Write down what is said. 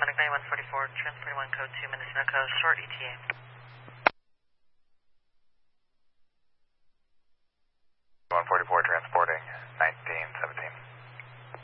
Medic 9144, transporting 1 code 2, Mendocino Coast, short ETA. 144 transporting.